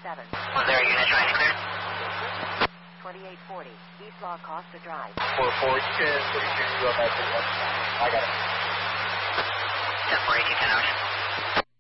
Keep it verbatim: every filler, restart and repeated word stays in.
seven. Was there a unit trying to clear? twenty-eight forty, East La Costa Drive. four four, you can forty-two, you go back to one. I got it. ten four eighteen, ten hours.